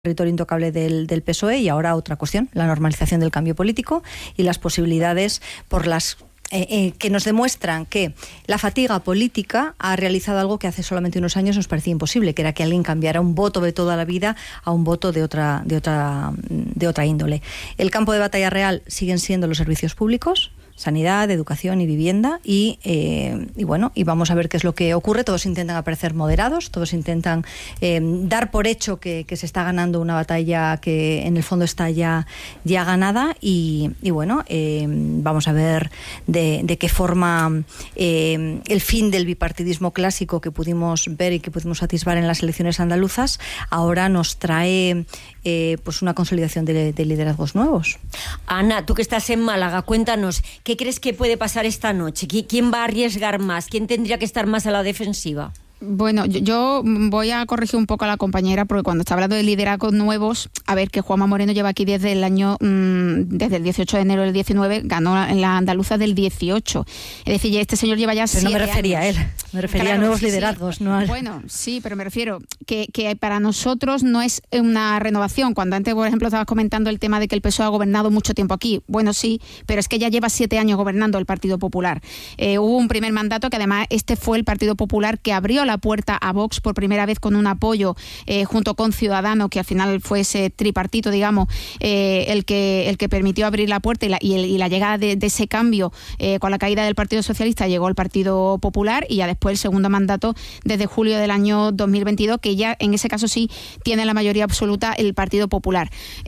territorio intocable del PSOE, y ahora otra cuestión, la normalización del cambio político y las posibilidades por las que nos demuestran que la fatiga política ha realizado algo que hace solamente unos años nos parecía imposible, que era que alguien cambiara un voto de toda la vida a un voto de otra índole. El campo de batalla real siguen siendo los servicios públicos, sanidad, educación y vivienda, y vamos a ver qué es lo que ocurre. Todos intentan aparecer moderados, todos intentan dar por hecho que se está ganando una batalla que en el fondo está ya ganada, vamos a ver de qué forma el fin del bipartidismo clásico que pudimos ver y que pudimos atisbar en las elecciones andaluzas ahora nos trae una consolidación de liderazgos nuevos. Ana, tú que estás en Málaga, cuéntanos, ¿qué crees que puede pasar esta noche? ¿Quién va a arriesgar más? ¿Quién tendría que estar más a la defensiva? Bueno, yo voy a corregir un poco a la compañera, porque cuando está hablando de liderazgos nuevos, a ver, que Juanma Moreno lleva aquí desde el 18 de enero del 19, ganó en la andaluza del 18. Es decir, este señor lleva ya 7 años. Pero no me refería a él, me refería a nuevos liderazgos. Sí. No al... Bueno, sí, pero me refiero que para nosotros no es una renovación. Cuando antes, por ejemplo, estabas comentando el tema de que el PSOE ha gobernado mucho tiempo aquí. Bueno, sí, pero es que ya lleva 7 años gobernando el Partido Popular. Hubo un primer mandato que además este fue el Partido Popular que abrió la puerta a Vox por primera vez con un apoyo junto con Ciudadanos, que al final fue ese tripartito, digamos, el que permitió abrir la puerta y la llegada de ese cambio. Con la caída del Partido Socialista llegó el Partido Popular, y ya después el segundo mandato desde julio del año 2022, que ya en ese caso sí tiene la mayoría absoluta el Partido Popular.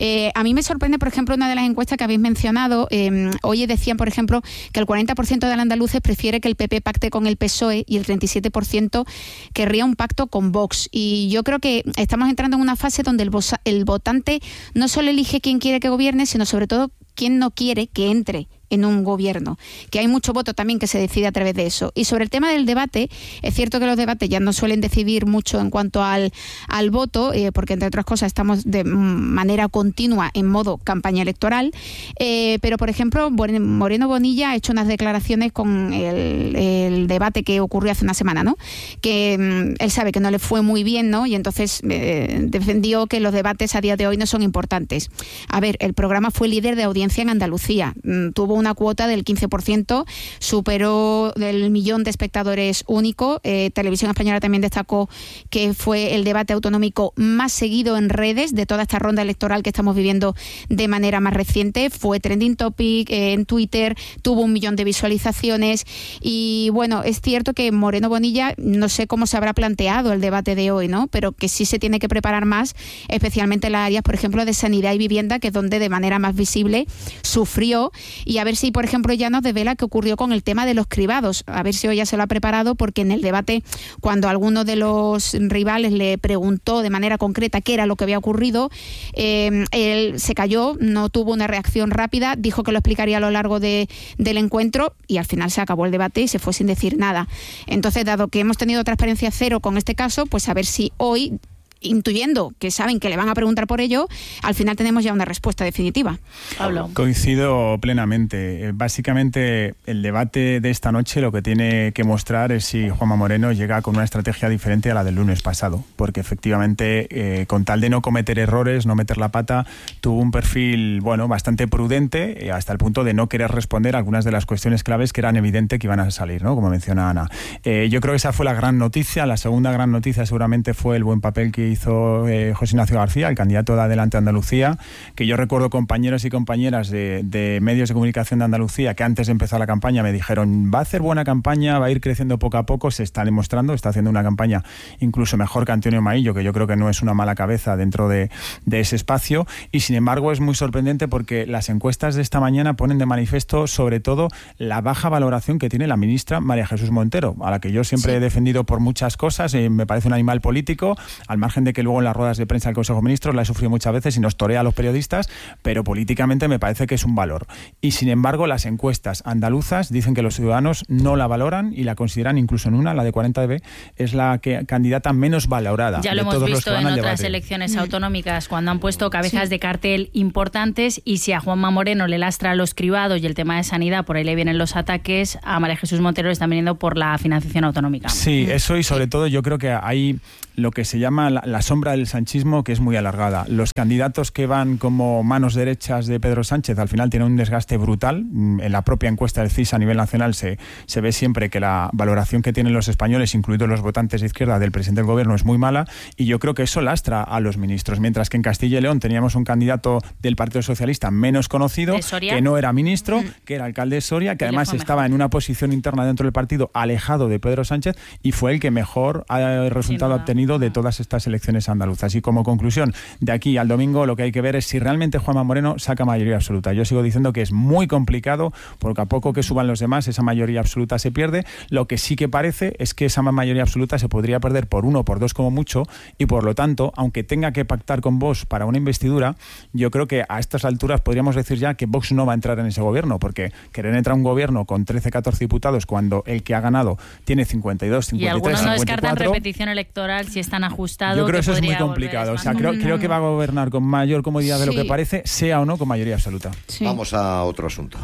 A mí me sorprende, por ejemplo, una de las encuestas que habéis mencionado. Hoy decían, por ejemplo, que el 40% de los andaluces prefiere que el PP pacte con el PSOE y el 37% querría un pacto con Vox. Y yo creo que estamos entrando en una fase donde el votante no solo elige quién quiere que gobierne, sino sobre todo quién no quiere que entre en un gobierno, que hay mucho voto también que se decide a través de eso. Y sobre el tema del debate, es cierto que los debates ya no suelen decidir mucho en cuanto al voto, porque entre otras cosas estamos de manera continua en modo campaña electoral, pero por ejemplo Moreno Bonilla ha hecho unas declaraciones con el debate que ocurrió hace una semana, ¿no? Que él sabe que no le fue muy bien, ¿no? Y entonces defendió que los debates a día de hoy no son importantes. A ver, el programa fue líder de audiencia en Andalucía, tuvo una cuota del 15%, superó el 1.000.000 de espectadores único. Televisión Española también destacó que fue el debate autonómico más seguido en redes de toda esta ronda electoral que estamos viviendo de manera más reciente. Fue trending topic en Twitter, tuvo 1.000.000 de visualizaciones. Y bueno, es cierto que Moreno Bonilla, no sé cómo se habrá planteado el debate de hoy, ¿no? Pero que sí se tiene que preparar más, especialmente en las áreas, por ejemplo, de sanidad y vivienda, que es donde de manera más visible sufrió. Y a ver si, por ejemplo, ya nos devela qué ocurrió con el tema de los cribados. A ver si hoy ya se lo ha preparado, porque en el debate, cuando alguno de los rivales le preguntó de manera concreta qué era lo que había ocurrido, él se calló, no tuvo una reacción rápida, dijo que lo explicaría a lo largo del encuentro, y al final se acabó el debate y se fue sin decir nada. Entonces, dado que hemos tenido transparencia cero con este caso, pues a ver si hoy, intuyendo que saben que le van a preguntar por ello, al final tenemos ya una respuesta definitiva. Pablo. Coincido plenamente. Básicamente, el debate de esta noche lo que tiene que mostrar es si Juanma Moreno llega con una estrategia diferente a la del lunes pasado, porque efectivamente, con tal de no cometer errores, no meter la pata, tuvo un perfil, bastante prudente, hasta el punto de no querer responder a algunas de las cuestiones claves que eran evidentes que iban a salir, ¿no? Como menciona Ana. Yo creo que esa fue la gran noticia. La segunda gran noticia seguramente fue el buen papel que hizo José Ignacio García, el candidato de Adelante Andalucía, que yo recuerdo compañeros y compañeras de medios de comunicación de Andalucía que antes de empezar la campaña me dijeron: va a hacer buena campaña, va a ir creciendo poco a poco. Se está demostrando, está haciendo una campaña incluso mejor que Antonio Maillo, que yo creo que no es una mala cabeza dentro de ese espacio. Y sin embargo es muy sorprendente porque las encuestas de esta mañana ponen de manifiesto sobre todo la baja valoración que tiene la ministra María Jesús Montero, a la que yo siempre he defendido por muchas cosas. Me parece un animal político, al margen de que luego en las ruedas de prensa del Consejo de Ministros la he sufrido muchas veces y nos torea a los periodistas, pero políticamente me parece que es un valor. Y sin embargo las encuestas andaluzas dicen que los ciudadanos no la valoran y la consideran, incluso en una, la de 40B, es la candidata menos valorada. Ya lo hemos visto en otras elecciones autonómicas, cuando han puesto cabezas de cartel importantes, y si a Juanma Moreno le lastra los cribados y el tema de sanidad, por ahí le vienen los ataques, a María Jesús Montero le están viniendo por la financiación autonómica. Sí, eso, y sobre todo yo creo que hay lo que se llama la sombra del sanchismo, que es muy alargada. Los candidatos que van como manos derechas de Pedro Sánchez al final tienen un desgaste brutal. En la propia encuesta del CIS a nivel nacional se ve siempre que la valoración que tienen los españoles, incluidos los votantes de izquierda, del presidente del gobierno es muy mala, y yo creo que eso lastra a los ministros. Mientras que en Castilla y León teníamos un candidato del Partido Socialista menos conocido, que no era ministro, que era alcalde de Soria, que además estaba en una posición interna dentro del partido alejado de Pedro Sánchez, y fue el que mejor resultado ha obtenido de todas estas elecciones andaluzas. Y como conclusión, de aquí al domingo lo que hay que ver es si realmente Juanma Moreno saca mayoría absoluta. Yo sigo diciendo que es muy complicado, porque a poco que suban los demás, esa mayoría absoluta se pierde. Lo que sí que parece es que esa mayoría absoluta se podría perder por 1 o por 2 como mucho, y por lo tanto, aunque tenga que pactar con Vox para una investidura, yo creo que a estas alturas podríamos decir ya que Vox no va a entrar en ese gobierno, porque querer entrar a un gobierno con 13, 14 diputados cuando el que ha ganado tiene 52, 53, y algunos no 54, descartan repetición electoral si están ajustados. Yo creo que eso es muy complicado. O sea, creo que va a gobernar con mayor comodidad de lo que parece, sea o no con mayoría absoluta. Sí. Vamos a otro asunto.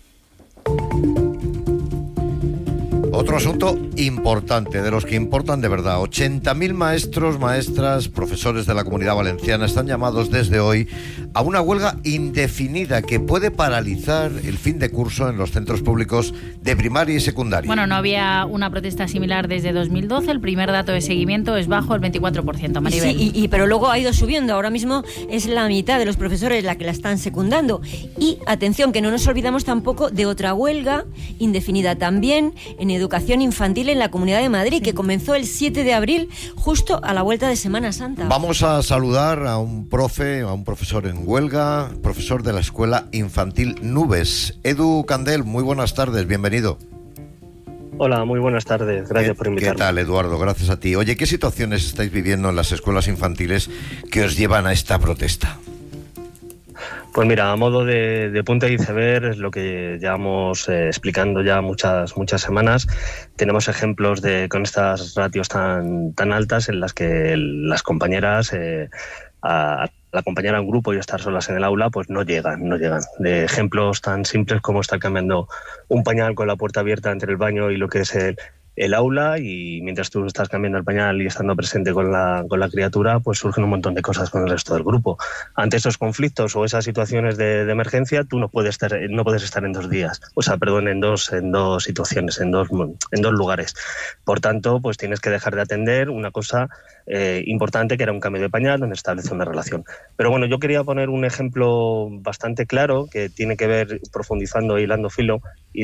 Otro asunto importante, de los que importan de verdad. 80.000 maestros, maestras, profesores de la Comunidad Valenciana están llamados desde hoy a una huelga indefinida que puede paralizar el fin de curso en los centros públicos de primaria y secundaria. Bueno, no había una protesta similar desde 2012. El primer dato de seguimiento es bajo el 24%, Maribel. Sí, pero luego ha ido subiendo. Ahora mismo es la mitad de los profesores la que la están secundando. Y atención, que no nos olvidamos tampoco de otra huelga indefinida también en educación infantil en la Comunidad de Madrid, que comenzó el 7 de abril, justo a la vuelta de Semana Santa. Vamos a saludar a un profesor en huelga, profesor de la Escuela Infantil Nubes. Edu Candel, muy buenas tardes, bienvenido. Hola, muy buenas tardes, gracias por invitarme. ¿Qué tal, Eduardo? Gracias a ti. Oye, ¿qué situaciones estáis viviendo en las escuelas infantiles que os llevan a esta protesta? Pues mira, a modo de punta de iceberg, es lo que llevamos explicando ya muchas semanas. Tenemos ejemplos con estas ratios tan altas en las que las compañeras, al acompañar a un grupo y estar solas en el aula, pues no llegan. De ejemplos tan simples como estar cambiando un pañal con la puerta abierta entre el baño y lo que es el aula, y mientras tú estás cambiando el pañal y estando presente con la criatura, pues surgen un montón de cosas con el resto del grupo. Ante esos conflictos o esas situaciones de emergencia, tú no puedes estar en 2 días, en dos situaciones, en dos lugares. Por tanto, pues tienes que dejar de atender una cosa importante, que era un cambio de pañal, donde establece una relación. Pero bueno, yo quería poner un ejemplo bastante claro que tiene que ver, profundizando, hilando fino.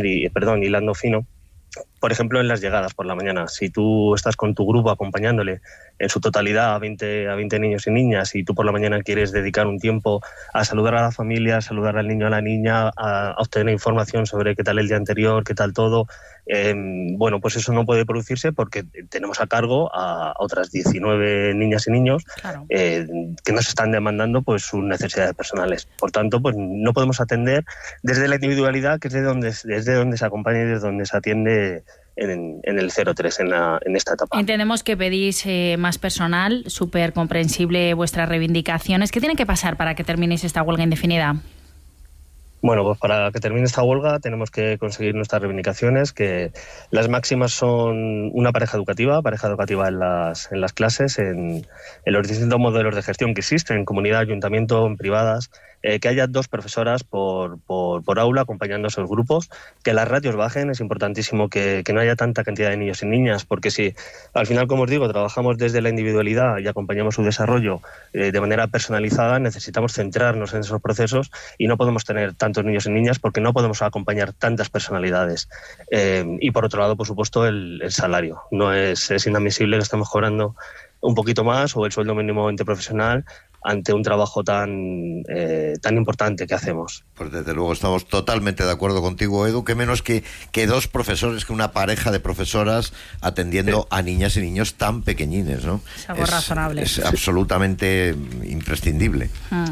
Por ejemplo, en las llegadas por la mañana. Si tú estás con tu grupo acompañándole en su totalidad a 20 niños y niñas, y tú por la mañana quieres dedicar un tiempo a saludar a la familia, a saludar al niño, a la niña, a obtener información sobre qué tal el día anterior, qué tal todo, bueno, pues eso no puede producirse porque tenemos a cargo a otras 19 niñas y niños, claro, que nos están demandando pues sus necesidades personales. Por tanto, pues no podemos atender desde la individualidad, que es desde donde se acompaña y desde donde se atiende en el 03, en esta etapa. Entendemos que pedís más personal, súper comprensible vuestras reivindicaciones. ¿Qué tiene que pasar para que terminéis esta huelga indefinida? Bueno, pues para que termine esta huelga tenemos que conseguir nuestras reivindicaciones, que las máximas son una pareja educativa en las clases, en los distintos modelos de gestión que existen, en comunidad, ayuntamiento, en privadas, que haya 2 profesoras por aula acompañando a esos grupos, que las ratios bajen. Es importantísimo que no haya tanta cantidad de niños y niñas, porque si al final, como os digo, trabajamos desde la individualidad y acompañamos su desarrollo de manera personalizada, necesitamos centrarnos en esos procesos y no podemos tener tantos niños y niñas porque no podemos acompañar tantas personalidades. Y por otro lado, por supuesto, el salario. No es inadmisible que estemos cobrando un poquito más o el sueldo mínimo interprofesional ante un trabajo tan importante que hacemos. Pues desde luego estamos totalmente de acuerdo contigo, Edu, que menos que 2 profesores, que una pareja de profesoras atendiendo a niñas y niños tan pequeñines, ¿no? Es algo razonable. Es absolutamente imprescindible.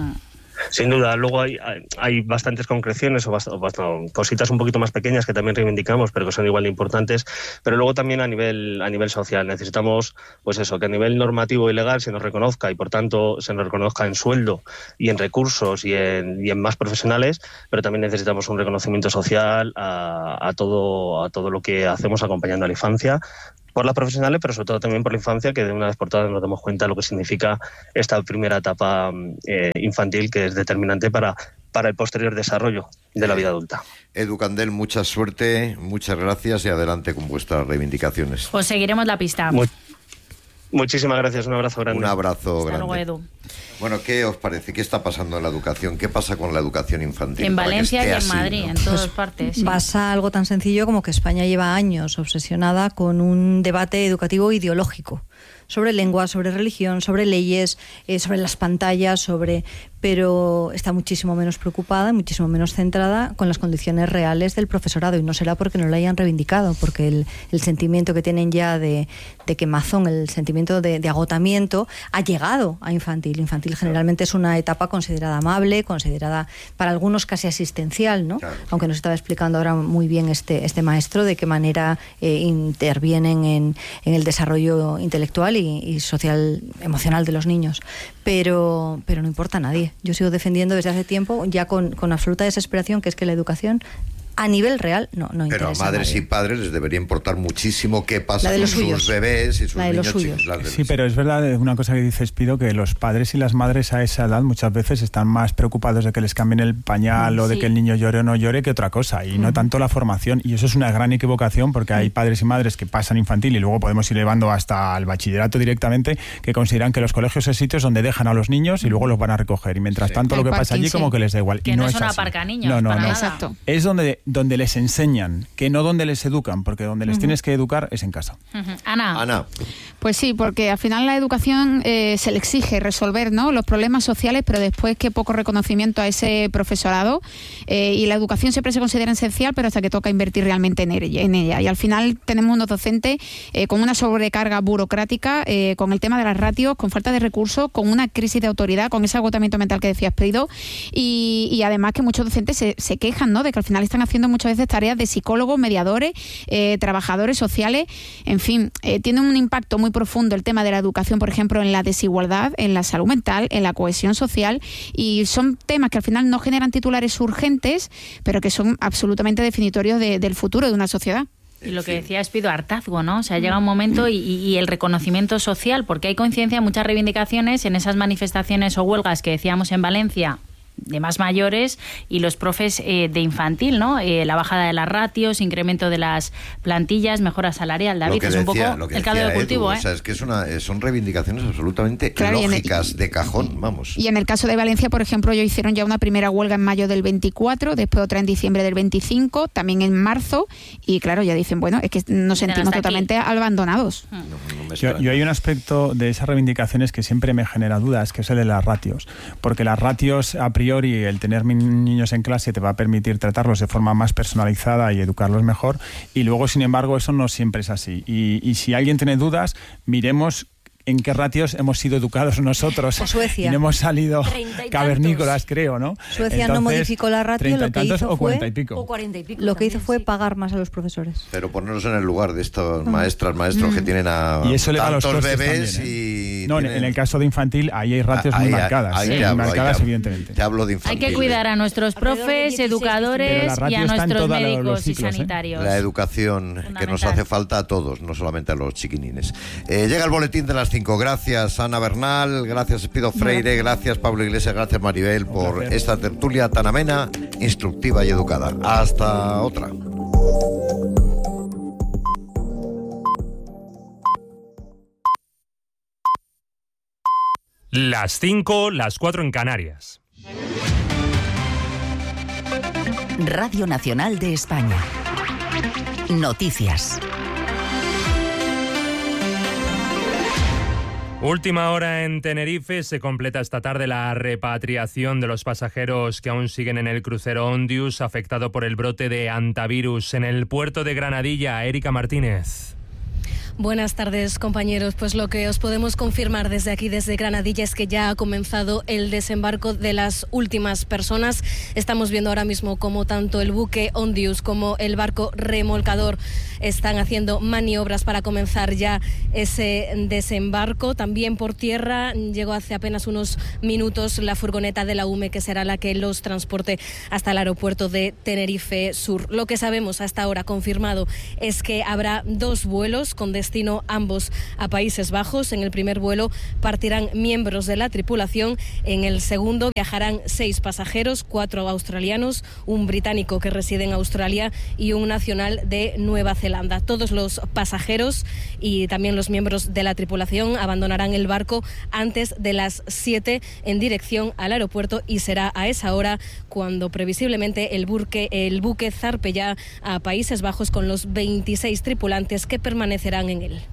Sin duda, luego hay bastantes concreciones o cositas un poquito más pequeñas que también reivindicamos, pero que son igual de importantes. Pero luego también a nivel social necesitamos, pues eso, que a nivel normativo y legal se nos reconozca, y por tanto se nos reconozca en sueldo y en recursos y en más profesionales, pero también necesitamos un reconocimiento social a todo lo que hacemos acompañando a la infancia, por las profesionales, pero sobre todo también por la infancia, que de una vez por todas nos damos cuenta de lo que significa esta primera etapa infantil, que es determinante para el posterior desarrollo de la vida adulta. Edu Candel, mucha suerte, muchas gracias y adelante con vuestras reivindicaciones. Pues seguiremos la pista. Muchísimas gracias, un abrazo grande. Un abrazo grande. Hasta luego, Edu. Bueno, ¿qué os parece? ¿Qué está pasando en la educación? ¿Qué pasa con la educación infantil? En Valencia y en así, Madrid, ¿no? en todas partes. Sí. Pasa algo tan sencillo como que España lleva años obsesionada con un debate educativo ideológico sobre lengua, sobre religión, sobre leyes, sobre las pantallas, pero está muchísimo menos preocupada, muchísimo menos centrada con las condiciones reales del profesorado, y no será porque no lo hayan reivindicado, porque el sentimiento que tienen ya de quemazón, el sentimiento de agotamiento ha llegado a infantil. Infantil generalmente es una etapa considerada amable, considerada para algunos casi asistencial, ¿no? Claro. Aunque nos estaba explicando ahora muy bien este maestro de qué manera intervienen en el desarrollo intelectual y social, emocional de los niños. Pero no importa a nadie. Yo sigo defendiendo desde hace tiempo, ya con absoluta desesperación, que es que la educación a nivel real no interesa. Pero a madres y padres les debería importar muchísimo qué pasa con sus bebés y sus niños chicos. Sí, pero es verdad, una cosa que dices, Pido, que los padres y las madres a esa edad muchas veces están más preocupados de que les cambien el pañal o de que el niño llore o no llore que otra cosa, y no tanto la formación. Y eso es una gran equivocación, porque hay padres y madres que pasan infantil y luego podemos ir llevando hasta el bachillerato directamente, que consideran que los colegios son sitios donde dejan a los niños y luego los van a recoger. Y mientras tanto lo que pasa allí como que les da igual. Que y no es una así. aparca niños. No. Exacto. Es donde les enseñan, que no donde les educan, porque donde les tienes que educar es en casa. Ana. Pues sí, porque al final la educación se le exige resolver, ¿no?, los problemas sociales, pero después qué poco reconocimiento a ese profesorado, y la educación siempre se considera esencial, pero hasta que toca invertir realmente en ella. Y al final tenemos unos docentes con una sobrecarga burocrática, con el tema de las ratios, con falta de recursos, con una crisis de autoridad, con ese agotamiento mental que decías, Prido, y además que muchos docentes se quejan, ¿no?, de que al final están haciendo muchas veces tareas de psicólogos, mediadores, trabajadores sociales, en fin, tiene un impacto muy profundo el tema de la educación, por ejemplo, en la desigualdad, en la salud mental, en la cohesión social, y son temas que al final no generan titulares urgentes, pero que son absolutamente definitorios del futuro de una sociedad. Y lo que decía es, Pido, hartazgo, ¿no? O sea, llega un momento y el reconocimiento social, porque hay coincidencia en muchas reivindicaciones en esas manifestaciones o huelgas que decíamos en Valencia, de más mayores, y los profes de infantil, ¿no? La bajada de las ratios, incremento de las plantillas, mejora salarial. David, es un poco el caldo de cultivo, Edu, o sea, es que son reivindicaciones absolutamente lógicas, de cajón, vamos. Y en el caso de Valencia, por ejemplo, ellos hicieron ya una primera huelga en mayo del 24, después otra en diciembre del 25, también en marzo, y claro, ya dicen, bueno, es que nos sentimos totalmente abandonados. Yo hay un aspecto de esas reivindicaciones que siempre me genera dudas, que es el de las ratios, porque las ratios a priori, el tener niños en clase te va a permitir tratarlos de forma más personalizada y educarlos mejor, y luego, sin embargo, eso no siempre es así. Y si alguien tiene dudas, miremos en qué ratios hemos sido educados nosotros. O Suecia. Y no hemos salido cavernícolas, creo, ¿no? Suecia no modificó la ratio, lo que hizo fue... O 40 y pico. Lo que hizo fue pagar más a los profesores. Pero ponernos en el lugar de estas maestras, maestros que tienen a y eso tantos bebés también, y... No, en el caso de infantil, ahí hay ratios muy marcadas. Evidentemente. Te hablo de infantil. Hay que cuidar a nuestros profes, educadores y a nuestros médicos y sanitarios. La educación que nos hace falta a todos, no solamente a los chiquinines. Llega el boletín de las 5. Gracias, Ana Bernal, gracias, Pido Freire, gracias, Pablo Iglesias, gracias, Maribel, por esta tertulia tan amena, instructiva y educada. Hasta otra. Las 5, las 4 en Canarias. Radio Nacional de España. Noticias. Última hora en Tenerife. Se completa esta tarde la repatriación de los pasajeros que aún siguen en el crucero Ondius, afectado por el brote de hantavirus. En el puerto de Granadilla, Erika Martínez. Buenas tardes, compañeros. Pues lo que os podemos confirmar desde aquí, desde Granadilla, es que ya ha comenzado el desembarco de las últimas personas. Estamos viendo ahora mismo cómo tanto el buque Ondius como el barco remolcador están haciendo maniobras para comenzar ya ese desembarco. También por tierra llegó hace apenas unos minutos la furgoneta de la UME, que será la que los transporte hasta el aeropuerto de Tenerife Sur. Lo que sabemos hasta ahora confirmado es que habrá 2 vuelos con destino destino, ambos a Países Bajos. En el primer vuelo partirán miembros de la tripulación. En el segundo viajarán 6 pasajeros, 4 australianos, un británico que reside en Australia y un nacional de Nueva Zelanda. Todos los pasajeros y también los miembros de la tripulación abandonarán el barco antes de las 7 en dirección al aeropuerto, y será a esa hora cuando previsiblemente el buque zarpe ya a Países Bajos con los 26 tripulantes que permanecerán en él.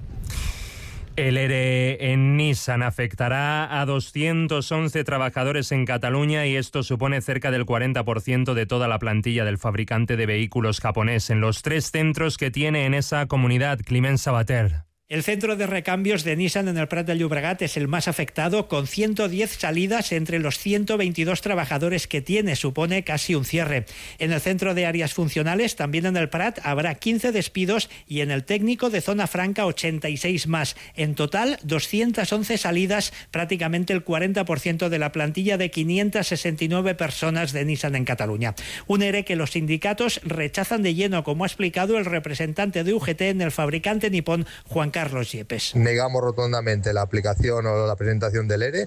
El ERE en Nissan afectará a 211 trabajadores en Cataluña y esto supone cerca del 40% de toda la plantilla del fabricante de vehículos japonés en los 3 centros que tiene en esa comunidad. Climent Sabater. El centro de recambios de Nissan en el Prat de Llobregat es el más afectado, con 110 salidas entre los 122 trabajadores que tiene. Supone casi un cierre. En el centro de áreas funcionales, también en el Prat, habrá 15 despidos y en el técnico de zona franca 86 más. En total, 211 salidas, prácticamente el 40% de la plantilla de 569 personas de Nissan en Cataluña. Un ERE que los sindicatos rechazan de lleno, como ha explicado el representante de UGT en el fabricante nipón, Juan Carlos Yepes. Negamos rotundamente la aplicación o la presentación del ERE.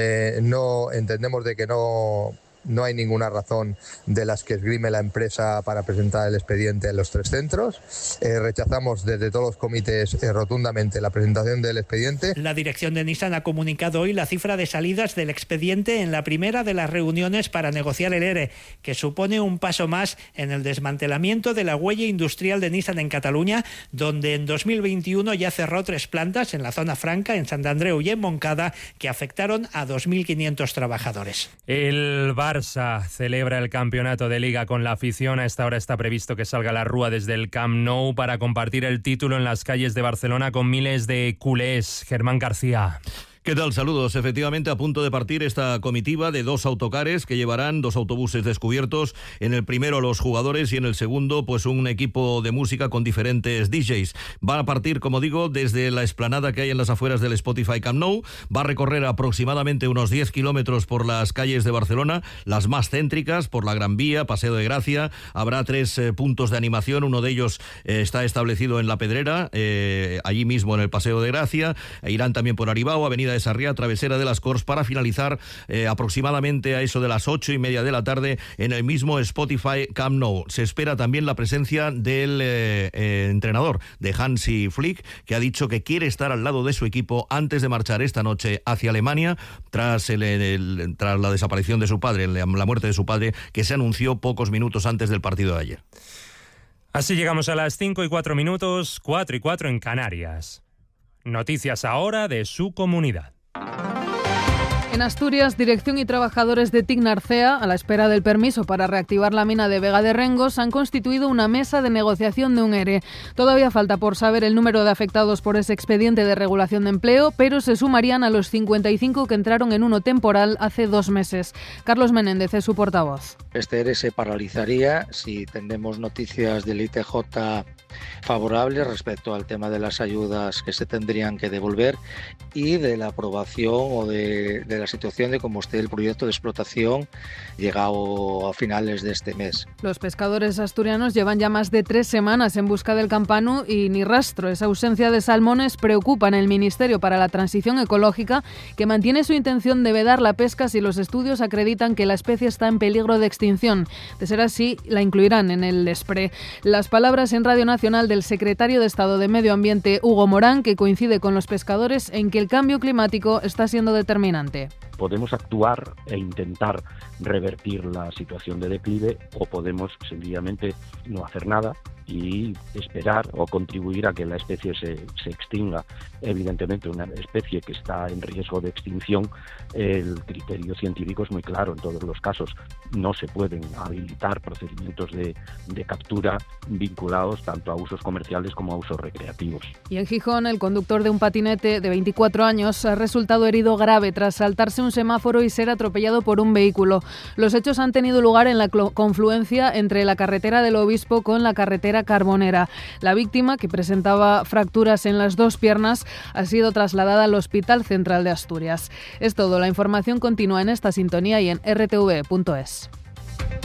No entendemos de que no hay ninguna razón de las que esgrime la empresa para presentar el expediente en los 3 centros. Rechazamos desde todos los comités rotundamente la presentación del expediente. La dirección de Nissan ha comunicado hoy la cifra de salidas del expediente en la primera de las reuniones para negociar el ERE, que supone un paso más en el desmantelamiento de la huella industrial de Nissan en Cataluña, donde en 2021 ya cerró 3 plantas en la zona franca, en Sant Andreu y en Montcada, que afectaron a 2.500 trabajadores. El Barça celebra el campeonato de Liga con la afición. A esta hora está previsto que salga la Rúa desde el Camp Nou para compartir el título en las calles de Barcelona con miles de culés. Germán García. ¿Qué tal? Saludos. Efectivamente, a punto de partir esta comitiva de 2 autocares que llevarán 2 autobuses descubiertos. En el primero los jugadores y en el segundo pues un equipo de música con diferentes DJs. Va a partir, como digo, desde la explanada que hay en las afueras del Spotify Camp Nou. Va a recorrer aproximadamente unos 10 kilómetros por las calles de Barcelona, las más céntricas, por la Gran Vía, Paseo de Gracia. Habrá 3 puntos de animación. Uno de ellos está establecido en La Pedrera, allí mismo en el Paseo de Gracia. Irán también por Aribao, Avenida de Sarriá, Travesera de las Corts, para finalizar aproximadamente a eso de las 8:30 de la tarde en el mismo Spotify Camp Nou. Se espera también la presencia del entrenador de Hansi Flick, que ha dicho que quiere estar al lado de su equipo antes de marchar esta noche hacia Alemania tras la desaparición de su padre, la muerte de su padre, que se anunció pocos minutos antes del partido de ayer. Así llegamos a las 5:04, 4:04 en Canarias. Noticias ahora de su comunidad. En Asturias, Dirección y trabajadores de TIC Narcea, a la espera del permiso para reactivar la mina de Vega de Rengos, han constituido una mesa de negociación de un ERE. Todavía falta por saber el número de afectados por ese expediente de regulación de empleo, pero se sumarían a los 55 que entraron en uno temporal hace 2 meses. Carlos Menéndez es su portavoz. Este ERE se paralizaría si tenemos noticias del ITJ favorables respecto al tema de las ayudas que se tendrían que devolver y de la aprobación o de la situación de cómo esté el proyecto de explotación llegado a finales de este mes. Los pescadores asturianos llevan ya más de 3 semanas en busca del campanu y ni rastro. Esa ausencia de salmones preocupa en el Ministerio para la Transición Ecológica, que mantiene su intención de vedar la pesca si los estudios acreditan que la especie está en peligro de extinción. De ser así, la incluirán en el SPRE. Las palabras en Radio Nacional del secretario de Estado de Medio Ambiente, Hugo Morán, que coincide con los pescadores en que el cambio climático está siendo determinante. Podemos actuar e intentar revertir la situación de declive o podemos sencillamente no hacer nada y esperar o contribuir a que la especie se extinga. Evidentemente, una especie que está en riesgo de extinción, el criterio científico es muy claro en todos los casos. No se pueden habilitar procedimientos de captura vinculados tanto a usos comerciales como a usos recreativos. Y en Gijón, el conductor de un patinete de 24 años ha resultado herido grave tras saltarse un semáforo y ser atropellado por un vehículo. Los hechos han tenido lugar en la confluencia entre la carretera del Obispo con la carretera Carbonera. La víctima, que presentaba fracturas en las 2 piernas, ha sido trasladada al Hospital Central de Asturias. Es todo. La información continúa en esta sintonía y en rtv.es.